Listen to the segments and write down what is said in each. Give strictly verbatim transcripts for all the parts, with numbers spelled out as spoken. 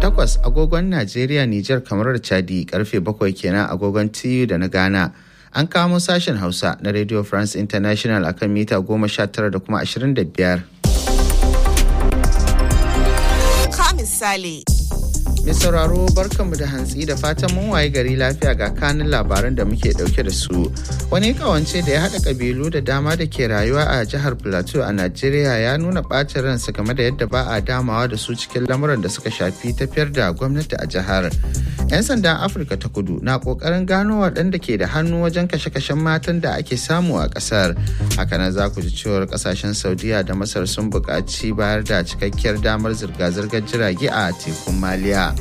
takwas agogon Najeriya, Nijar, kamar da Chadi, karfe bakwai kenan agogon T U da na Ghana. An kamo sashen Hausa na Radio France International akan mita goma sha tara da kuma ashirin da biyar. Ka misali. Mai sauraro barkanmu da hantsi da fatan mun waye gari lafiya ga kanin labaran da muke dauke da su. Wani kawance da ya haɗa kabilu da dama da ke rayuwa a jihar Plateau a Najeriya ya nuna ɓacin ransa game da yadda ba a damawa da su cikin lamuran da suka shafi tafiyar da gwamnati a jihar. 'Yan sandan Afirka ta Kudu na ƙoƙarin gano waɗanda ke da hannu wajen kashe-kashen matan da ake samu a ƙasar. Hakanan za ku ji cewar ƙasashen Saudiya da Masar sun buƙaci bayar da cikakkiyar damar zirga-zirgar jirage a tekun Maliya.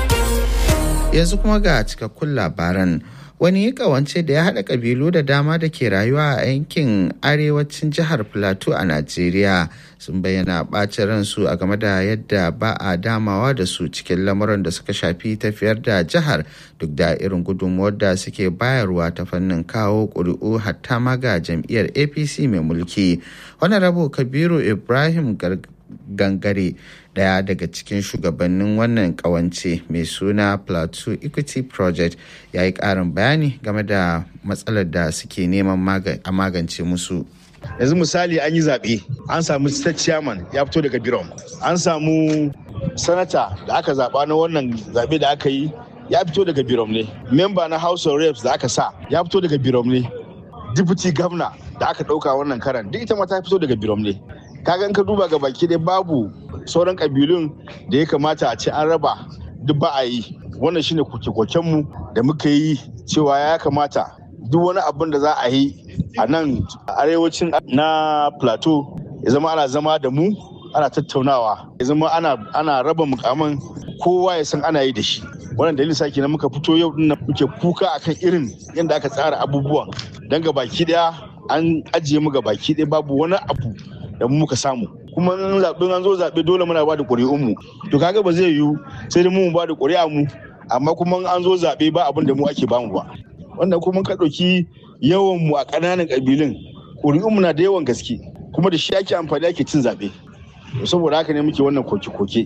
Yanzu kuma ga cikakkun labaran. Wani kawance da ya haɗa ƙabilu da dama da ke rayuwa a yankin arewacin jihar Plateau a Najeriya sun bayyana ɓacin ransu a game da yadda ba a damawa da su cikin lamuran da suka shafi tafiyar da jihar duk da irin gudunmuwar da suke bayarwa ta fannin kawo ƙuri'u hatta ma ga jam'iyyar A P C mai mulki. Honorable Kabiru Ibrahim Gangare, daya daga cikin shugabannin wannan kawance mai suna Plateau Equity Project, ya yi karin bayani game da matsalar da suke neman a magance musu. Yanzu misali an yi zaɓe, an samu state chairman ya fito daga Birom, an samu sanata da aka zaɓa na wannan zaɓe da aka yi ya fito daga Birom ne, member na House of Reps da aka sa ya fito daga Birom ne, deputy governor da aka ɗauka wannan karan duk ita ma ta fito daga Birom ne. Kaga in ka duba ga baki dai babu sauran kabilun da ya kamata a ce an raba duk ba a yi. Wannan shine koke-koken mu da muka yi cewa ya kamata duk wani abin da za a yi a nan arewacin na Plateau ya zama ana zama da mu ana tattaunawa, ya zama ana ana raba mukaman kowa ya san ana yi da shi. Wannan dalilin sake na muka fito yau din muke kuka akan irin yadda aka tsara abubuwan, dan ga baki daya an ajiye mu ga baki daya babu wani abu da mu muka samu. Kuma in zaɓen an zo zaɓe dole muna ba da ƙuri'unmu, to kaga ba zai yiwu sai dai mu ba da ƙuri'a mu amma kuma an zo zaɓe ba abin da mu ake bamu ba. Wannan kuma ka ɗauki yawan mu a ƙananan ƙabilun ƙuri'unmu na da yawan gaske kuma da shi ake amfani ake cin zaɓe, saboda haka ne muke wannan koke-koke.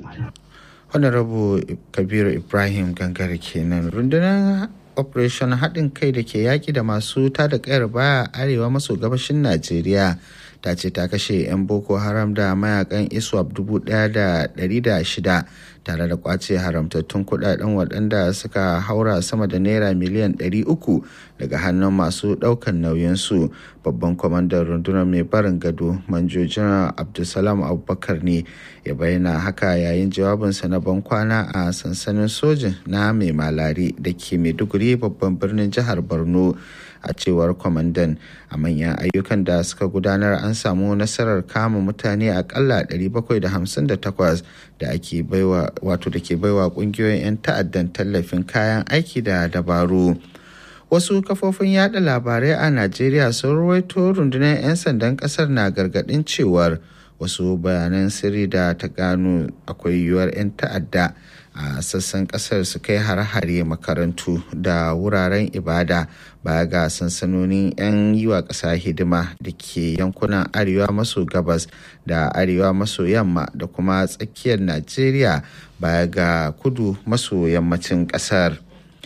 Honorable Kabiru Ibrahim Gangare kenan. Rundunar Operation haɗin kai da ke yaƙi da masu tada ƙayar baya arewa maso gabashin Najeriya ta ce ta kashe 'yan Boko Haram da mayakan ISWAP dubu ɗaya da ɗari da shida tare da kwace haramtattun kudaden waɗanda suka haura sama da naira miliyan ɗari uku daga hannun masu ɗaukan nauyinsu. Babban kwamandan rundunar mai barin gado Manjo Janar Abdulsalam Abubakar ne ya bayyana haka yayin jawabinsa na ban kwana a sansanin sojin na mai malari da ke Maiduguri babban birnin jihar Borno. A cewar kwamandan, a manyan ayyukan da suka gudanar an samu nasarar kama mutane akalla ɗari bakwai da hamsin da takwas da ake baiwa wato da ke baiwa kungiyoyin 'yan ta'addan tallafin kayan aiki da dabaru. Wasu kafofin yada labarai a Najeriya sun ruwaito rundunar 'yan sandan kasar na gargadin cewar wasu bayanan sirri da ta gano akwai yiwuwar 'yan ta'adda a sassan kasar su kai hare-hare makarantu da wuraren ibada baya ga sansanonin 'yan yi wa ƙasa hidima da ke yankunan arewa maso gabas da arewa maso yamma da kuma tsakiyar Najeriya baya ga kudu maso yammacin ƙasar.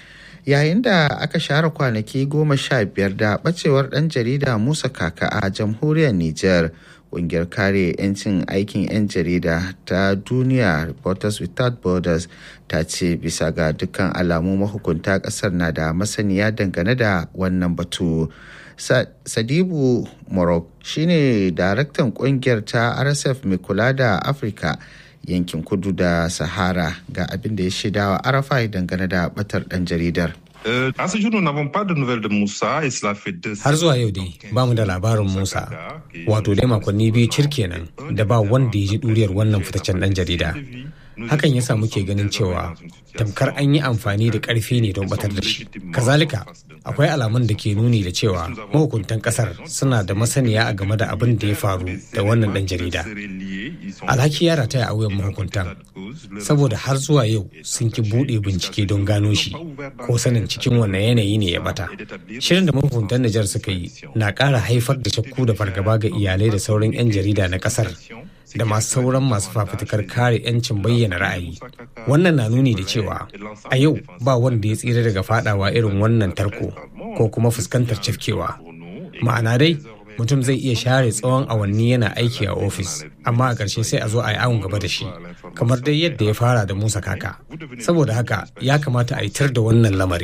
Yayin da aka share kwanaki goma sha biyar da ɓacewar ɗan jarida Musa Kaka a jamhuriyar Nijar, ƙungiyar kare 'yancin aikin 'yan jarida ta duniya Reporters Without Borders ta ce bisa ga dukkan alamu mahukunta ƙasar na da masaniya dangane da wannan batu. Sadibu Morok shine daraktan ƙungiyar ta R S F mai kula da Afirka yankin kudu da Sahara ga abin da ya shaidawa Arafai dangane da batar ɗan jaridar. Har zuwa yau dai ba mu da labarin Musa, wato dai makonni biyu cir kenan da ba wanda ya ji ɗuriyar wannan fitaccen ɗan jarida. Hakan yasa muke ganin cewa tamkar an yi amfani da ƙarfi ne don batar da shi. Kazalika, akwai alamun da ke nuni da cewa mahukuntan ƙasar suna da masaniya a game da abin da ya faru da wannan ɗan jarida. Alhaki ya rataya a wuyan mahukuntan, saboda har zuwa yau sun ki buɗe bincike don gano shi ko sanin cikin wannan yanayi ne ya bata. Shirin da mahukuntan Nijar suka yi na ƙara haifar da shakku da fargaba ga iyalai da sauran 'yan jarida na ƙasar da masu sauran masu fafutukar kare 'yancin bayyana ra'ayi Wannan na nuni da cewa a yau ba wanda ya tsira daga fadawa irin wannan tarko ko kuma fuskantar cafkewa. Ma'ana dai mutum zai iya share tsawon awanni yana aiki a ofis, amma a ƙarshe sai a zo a yi awon gaba da shi, kamar dai yadda ya fara da Musa Kaka. Saboda haka ya kamata a yitar da wannan lamari.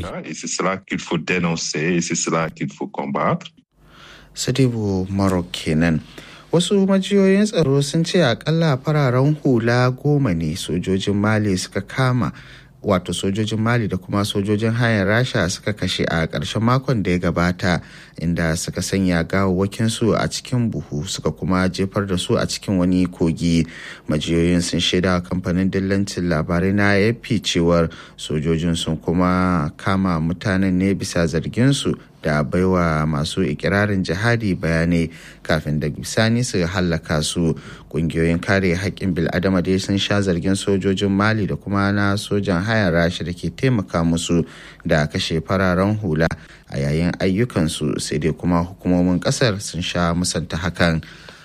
Sadibu Marok kenan. Wasu majiyoyin tsaro sun ce akalla fararen hula goma ne sojojin Mali suka kama, wato sojojin Mali da kuma sojojin hayar Rasha suka kashe a ƙarshen makon da ya gabata, inda suka sanya gawawwakinsu a cikin buhu suka kuma jefar da su a cikin wani kogi. Majiyoyin sun shaida wa kamfanin dillancin labarai na A F P cewar sojojin sun kuma kama mutanen ne bisa zarginsu da baiwa masu ikirarin jihadi bayanai kafin da bisani su hallaka su. Kungiyoyin kare haƙƙin bil'adama dai sun sha zargin sojojin Mali da kuma na sojan hayar Rasha da ke taimaka musu da kashe fararen hula a yayin ayyukansu, sai dai kuma hukumomin ƙasar sun sha musanta hakan.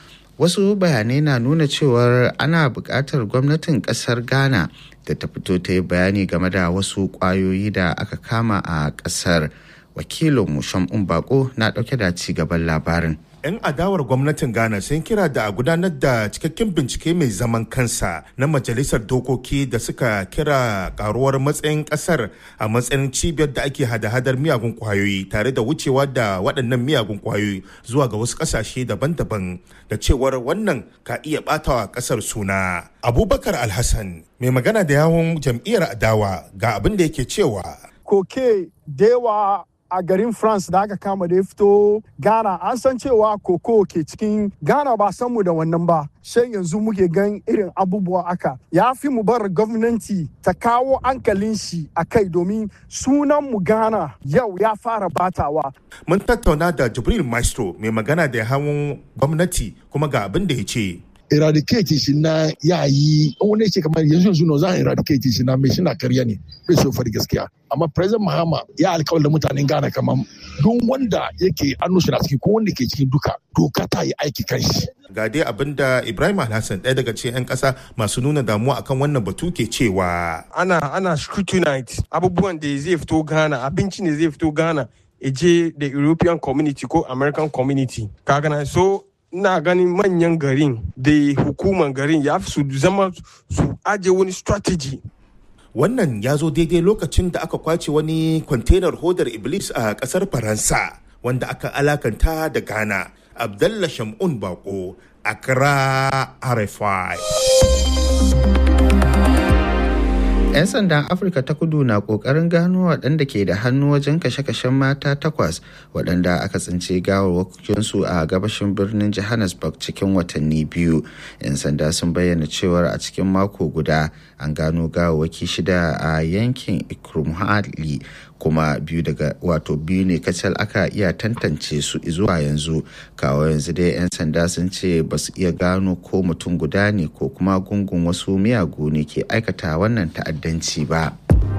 Wasu bayanai na nuna cewar ana buƙatar gwamnatin ƙasar Ghana da ta fito ta yi bayani game da wasu ƙwayoyi da aka kama a ƙasar. Wakilinmu Shamun Bako na ɗauke da ci gaban labarin. 'Yan adawar gwamnatin Ghana sun kira da a gudanar da cikakken bincike mai zaman kansa na majalisar dokoki da suka kira karuwar matsayin kasar a matsayin cibiyar da ake hada-hadar miyagun kwayoyi tare da wucewa da waɗannan miyagun kwayoyi zuwa ga wasu ƙasashe daban-daban, da cewar wannan ka iya ɓatawa ƙasar suna. Abubakar Alhassan mai magana da yawon jam'iyyar adawa ga abin da yake cewa. Koke da yawa a garin France da aka kama da ya fito Ghana, an san cewa koko ke cikin Ghana, ba san mu da wannan ba, sai yanzu muke gan irin abubuwa aka. Ya fi mu bar gwamnati ta kawo hankalin shi a kai, domin sunan mu Ghana yau ya fara batawa. Mun tattauna da Jibril Maestro mai magana da hawan gwamnati kuma ga abin da ya ce. Eradicate shi na yayi wani yake kamar yanzu yanzu no za a eradicate shi na mai shi na karya ne bai so fari gaskiya, amma President Mahama ya alkawar da mutanen Ghana kamar duk wanda yake annu shi na ciki ko wanda ke cikin duka doka ta yi aiki kan shi. Ga dai abinda Ibrahim Alhassan ɗaya daga cikin 'yan ƙasa masu nuna damuwa akan wannan batu ke cewa. Ana ana scrutinize abubuwan da zai fito Ghana, abinci ne zai fito Ghana, eje da European community ko American community. Kaga na so ina ganin manyan garin da hukumar garin ya fi su zama su aje wani strategy. Wannan ya zo daidai lokacin da aka kwace wani kwantenar hodar Iblis a kasar Faransa wanda aka alakanta da Ghana. Abdallah Shamun Bako, Accra, R F I. 'Yan sandan Afirka ta Kudu na ƙoƙarin gano waɗanda ke da hannu wajen kashe-kashen mata takwas waɗanda aka tsince gawarwakinsu a gabashin birnin Johannesburg cikin watanni biyu. 'Yan sanda sun bayyana cewar a cikin mako guda an gano gawarwaki shida a yankin Ikrumhali, kuma biyu daga wato biyu ne kacal aka iya tantance su zuwa yanzu. Kawo yanzu dai 'yan sanda sun ce ba su iya gano ko mutum guda ne ko kuma gungun wasu miyagu ne ke aikata wannan ta'addanci ba.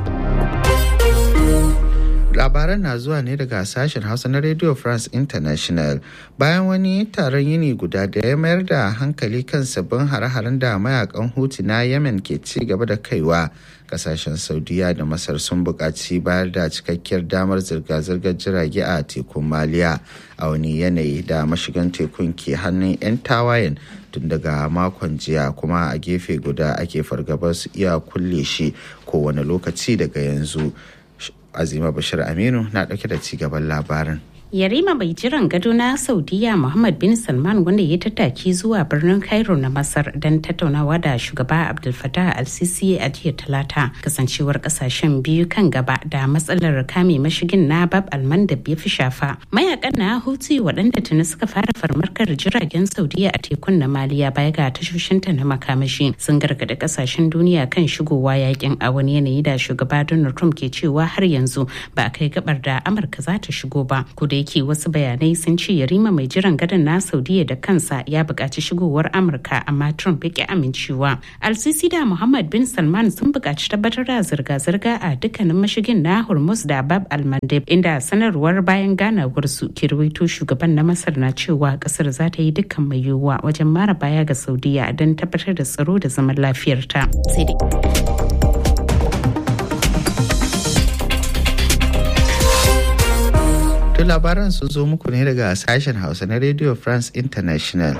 Labaran na zuwa ne daga sashen Hausa na Radio France International. Bayan wani taron yini guda da ya mayar da hankali kan sabbin hare-haren da mayakan Houthi na Yemen ke ci gaba da kaiwa, kasashen Saudiya da Masar sun buƙaci bayar da cikakkiyar damar zirga-zirgar jirage a tekun Maliya a wani yanayi da mashigan tekun ke hannun 'yan tawayen tun daga makon jiya, kuma a gefe guda ake fargabar su iya kulle shi kowane lokaci daga yanzu. Azima Bashir Aminu na ɗauke da cigaban labarin. Yarima mai jiran gado na Saudiya Muhammad bin Salman, wanda ya tattaki zuwa birnin Cairo na Masar don tattaunawa da shugaba Abdul Fattah al-Sisi a jiya Talata, kasancewar kasashen biyu kan gaba da matsalar kame mashigin na Bab al-Mandab ya fi shafa. Mayakan na Houthi waɗanda tuni suka fara farmarkar jiragen Saudiya a tekun na Maliya baya ga tashoshinta na makamashi sun gargaɗi kasashen duniya kan shigowa yakin a wani yanayi da shugaba Donald Trump ke cewa har yanzu ba a kai gabar da Amurka za ta shigo ba. Yake wasu bayanai sun ce yarima mai jiran gadon na Saudiya da kansa ya buƙaci shigowar Amurka, amma Trump ya ki amincewa. Al-Sisi da Muhammad bin Salman sun buƙaci tabbatar da zirga-zirga a dukkanin mashigin na Hormuz da Bab al-Mandeb, inda sanarwar bayan ganawar su ke rawaito shugaban na Masar na cewa kasar za ta yi dukkan mai yiwuwa wajen mara baya ga Saudiya don tabbatar da tsaro da zaman lafiyarta. Sai dai To labaran sun zo muku ne daga sashen Hausa na Radio France International.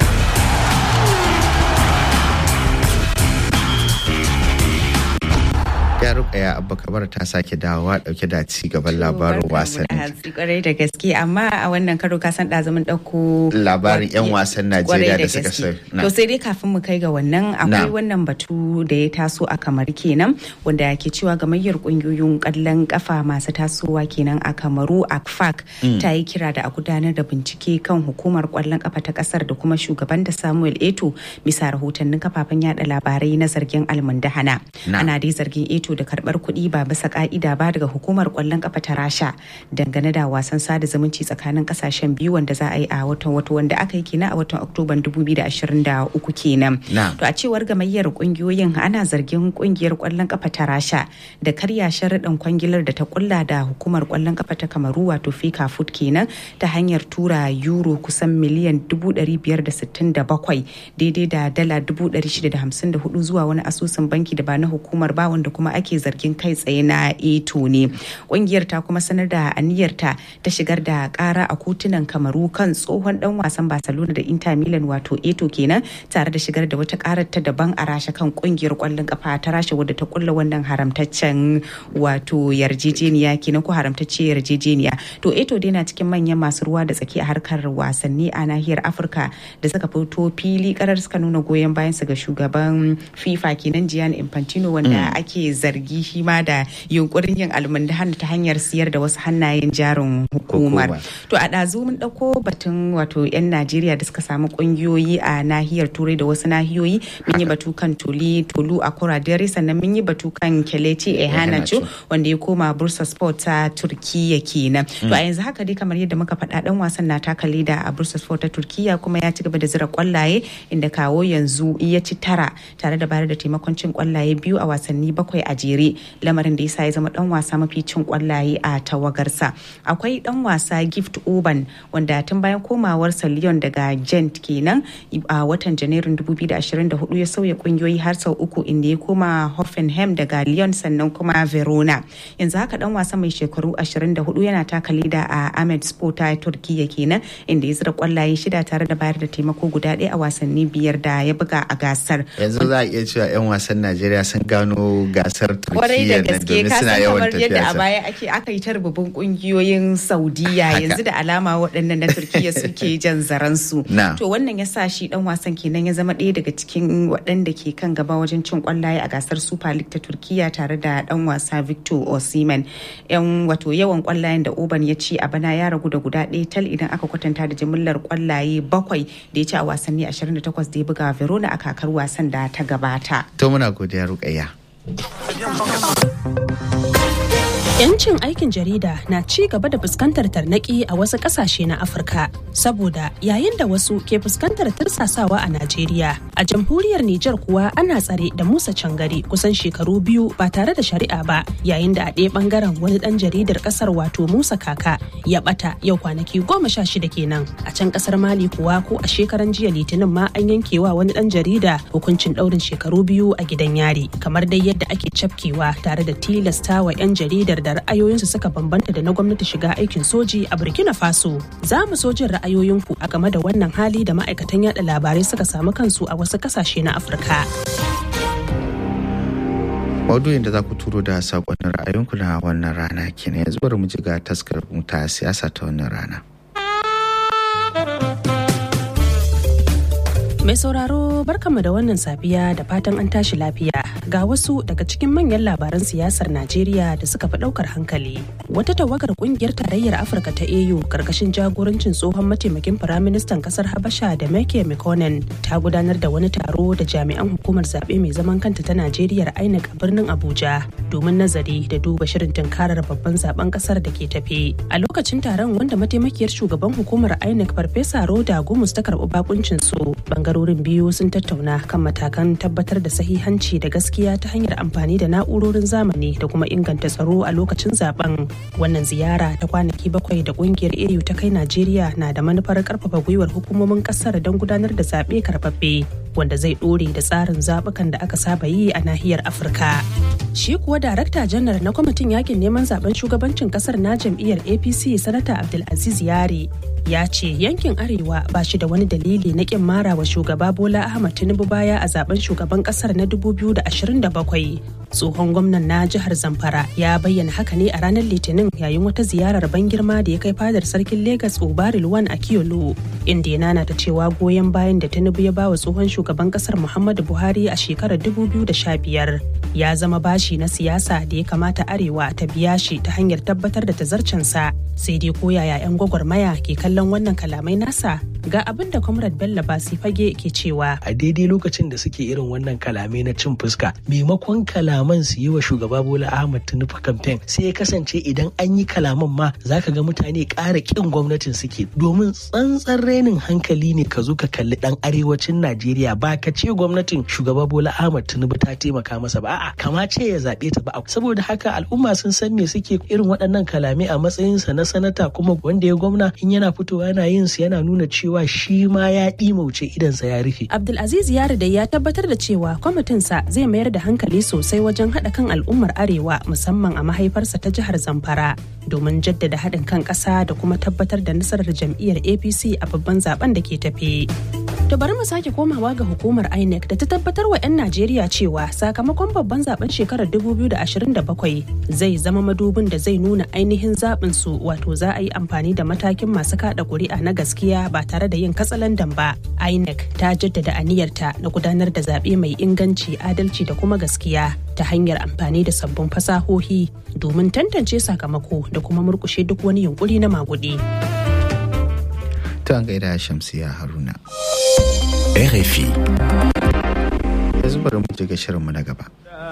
Ya Rukaya Abba Kabar ta sake dawowa dauke da ci gaban labarin wasanni. Kwarai da gaske, amma a wannan karo ka san ɗazumin ɗauko labarin 'yan wasan Najeriya da suka sai. To sai dai kafin mu kai ga wannan akwai wannan batu da ya taso a Kamaru kenan wanda ke cewa gamayyar kungiyoyin ƙwallon kafa masu tasowa kenan a Kamaru A C F A C ta yi kira da a gudanar da bincike kan hukumar ƙwallon kafa ta ƙasar da kuma shugaban da Samuel Eto'o bisa rahotannin kafafen yada labarai na zargin almundahana. Ana dai zargin Eto'o da karbar kuɗi ba bisa ka'ida ba daga hukumar kwallon kafa ta Rasha dangane da wasan sada zumunci tsakanin kasashen biyu wanda za a yi a watan wato wanda aka yi kenan a watan Oktoban dubu biyu da ashirin da uku kenan. To a cewar gamayyar kungiyoyin ana zargin kungiyar kwallon kafa ta Rasha da karya sharuɗin kwangilar da ta kulla da hukumar kwallon kafa ta Kamaru wato Fika Food kenan ta hanyar tura euro kusan miliyan dubu ɗari biyar da sittin da bakwai daidai da dala dubu ɗari shida da hamsin da hudu zuwa wani asusun banki da ba na hukumar ba wanda kuma ake zargin kai tsaye na Eto'o ne. Ƙungiyar ta kuma sanar da aniyarta ta shigar da ƙara a kotunan Kamaru kan tsohon dan wasan Barcelona da Inter Milan wato Eto'o kenan tare da shigar da wata ƙarar ta daban a Rasha kan ƙungiyar ƙwallon kafa ta Rasha wadda ta kulla wannan haramtaccen wato yarjejeniya kenan ko haramtacciyar yarjejeniya. To Eto'o dai na cikin manyan masu ruwa da tsaki a harkar wasanni a nahiyar Afirka da suka fito fili karar suka nuna goyon bayan su ga shugaban FIFA kenan Gianni Infantino wanda ake zargi shi ma da yunkurin yin almundahan ta hanyar siyar da wasu hannayen jarin hukumar. To a ɗazu mun ɗauko batun wato 'yan Najeriya da suka samu ƙungiyoyi a nahiyar Turai da wasu nahiyoyi. Mun yi batu kan Toli Tolu a Kuradere sannan mun yi batu kan Kelechi Ehanacho wanda ya koma Bursa Sport ta Turkiya kenan. To a yanzu haka dai kamar yadda muka faɗa ɗan wasan na taka leda a Bursa Sport ta Turkiya kuma ya ci gaba da zira kwallaye inda kawo yanzu ya ci tara tare da bayar da taimakon cin kwallaye biyu a wasanni bakwai a jere, lamarin da yasa ya zama dan wasa mafi cin kwallaye a tawagarsa. Akwai dan wasa Gift Orban wanda tun bayan komawarsa Lyon daga Gent kenan a watan Janairun dubu biyu da ashirin da hudu ya sauya kungiyoyi har sau uku inda ya koma Hoffenheim daga Lyon sannan kuma Verona. Yanzu haka dan wasa mai shekaru ashirin da hudu yana taka leda a Ahmed Spor ta Turkiya kenan inda ya zira kwallaye shida tare da bayar da taimako guda ɗaya a wasanni biyar da ya buga a gasar. Yanzu za a iya cewa 'yan wasan Najeriya sun gano gasar kwarai da gaske ka san kamar yadda a baya ake aka yi ta rububin kungiyoyin Saudiya yanzu da alama waɗannan na Turkiya suke jan zaransu. To wannan ya sa shi dan wasan kenan ya zama ɗaya daga cikin waɗanda ke kan gaba wajen cin kwallaye a gasar Super League ta Turkiya tare da dan wasa Victor Osimhen. Yan wato yawan kwallayen da Orban ya ci a bana ya ragu da guda ɗaya tal idan aka kwatanta da jimillar kwallaye bakwai da ya ci a wasanni ashirin da takwas da ya buga Verona a kakar wasan da ta gabata. To muna godiya Rukayya. Yancin aikin jarida na ci gaba da fuskantar tarnaki a wasu ƙasashe na Afirka saboda yayin da wasu ke fuskantar tursasawa a Najeriya. A jamhuriyar Nijar kuwa ana tsare da Musa Cangari kusan shekaru biyu ba tare da shari'a ba, yayin da a ɗaya ɓangaren wani ɗan jaridar ƙasar wato Musa Kaka ya ɓata yau kwanaki goma sha shida kenan. A can ƙasar Mali kuwa ko a shekaran jiya Litinin ma an yankewa wani ɗan jarida hukuncin ɗaurin shekaru biyu a gidan yari, kamar dai yadda ake cafkewa tare da tilastawa 'yan jaridar da ra'ayoyinsu suka bambanta da na gwamnati shiga aikin soji a Burkina Faso. Za mu so jin ra'ayoyinku a game da wannan hali da ma'aikatan yada labarai suka samu kansu a wasu kasashe na Afirka. Maudu'in da za ku turo da saƙonin ra'ayinku na wannan rana kenan, yanzu bari mu ji ga taskar ta siyasa ta wannan rana. Mai sauraro barkanmu da wannan safiya da fatan an tashi lafiya ga wasu daga cikin manyan labaran siyasar Najeriya da suka fi daukar hankali. Wata tawagar kungiyar tarayyar Afirka ta A U karkashin jagorancin tsohon mataimakin firaministan kasar Habasha da Meke Mekonnen ta gudanar da wani taro da jami'an hukumar zaɓe mai zaman kanta ta Najeriya I N E C a birnin Abuja domin nazari da duba shirin tunkarar babban zaben kasar da ke tafe. A lokacin taron wanda mataimakiyar shugaban hukumar I N E C Farfesa Roda Gumus ta karɓi bakuncin su, bangarorin biyu sun tattauna kan matakan tabbatar da sahihanci da gaskiya ta hanyar amfani da na'urorin zamani da kuma inganta tsaro a lokacin zaben. Wannan ziyara ta kwanaki bakwai da kungiyar A U ta kai Najeriya na da manufar karfafa gwiwar hukumomin kasar don gudanar da zaɓe karɓaɓɓe wanda zai ɗore da tsarin zaɓukan da aka saba yi a nahiyar Afirka. Shi kuwa darakta janar na kwamitin yakin neman zaben shugabancin kasar na jam'iyyar A P C sanata Abdulaziz Yari ya ce yankin arewa ba shi da wani dalili na kin mara wa shugaba Bola Ahmed Tinubu baya a zaben shugaban kasar na dubu biyu da ashirin da bakwai. Tsohon gwamnan na jihar Zamfara ya bayyana haka ne a ranar Litinin yayin wata ziyarar ban girma da ya kai fadar sarkin Legas Obari Luwan a Kiyolo, inda ya nanata cewa goyon bayan da Tinubu ya ba wa tsohon shugaban kasar Muhammadu Buhari a shekarar dubu biyu da sha biyar ya zama bashi na siyasa da ya kamata arewa ta biya shi ta hanyar tabbatar da tazarcensa. Sai dai ko yaya 'yan gwagwarmaya ke kallon wannan kalamai nasa, ga abin da Comrade Bello Basi Fage ke cewa. A daidai lokacin da suke irin wannan kalamai na cin fuska, maimakon kalaman su yi wa shugaba Bola Ahmed Tinubu kamfen, sai ya kasance idan an yi kalaman ma zaka ga mutane ƙara ƙin gwamnatin suke, domin tsantsan renin hankali ne ka zo ka kalli ɗan arewacin Najeriya ba ka ce gwamnatin shugaba Bola Ahmed Tinubu ta taimaka masa ba, a'a kama ce ya zaɓe ta ba. Saboda haka al'umma sun san me suke irin waɗannan kalamai a matsayinsa na sanata, kuma wanda ya gwamna in yana fitowa yana yin su yana nuna cewa shi ma ya ɗimauce idansa ya rufe. Abdulaziz Yari da ya tabbatar da cewa kwamitinsa zai mayar da hankali sosai wajen haɗa kan al'ummar arewa musamman a mahaifarsa ta jihar Zamfara domin jaddada haɗin kan ƙasa da kuma tabbatar da nasarar jam'iyyar A P C a babban zaben da ke tafe. To bari mu sake komawa ga hukumar I N E C da ta tabbatar wa 'yan Najeriya cewa sakamakon babban zaben shekarar dubu biyu da ashirin da bakwai zai zama madubin da zai nuna ainihin zaɓin su, wato za a yi amfani da matakin masu kaɗa ƙuri'a na gaskiya ba tare da yin katsalandan ba. I N E C ta jaddada aniyarta na gudanar da zaɓe mai inganci, adalci da kuma gaskiya ta hanyar amfani da sabbin fasahohi domin tantance sakamako da kuma murƙushe duk wani yunkuri na maguɗi. Ta gaida Shamsiya Haruna. R F I. Yanzu bari mu je ga shirinmu na gaba.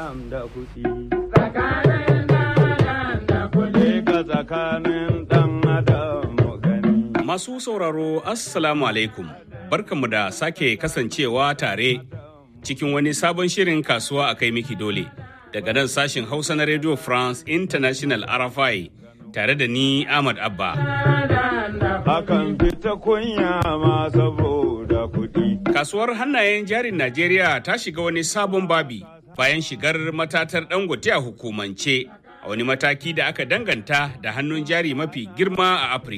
Masu sauraro Assalamu alaikum. Barkanmu da sake kasancewa tare cikin wani sabon shirin kasuwa a kai miki dole. Daga nan sashin Hausa na Radio France International R F I tare da ni Ahmad Abba. Akan fita kunya ma saboda kuɗi. Kasuwar hannayen jarin Najeriya ta shiga wani sabon babi bayan shigar matatar Dangote a hukumance a wani mataki da aka danganta da hannun jari mafi girma a Afirka.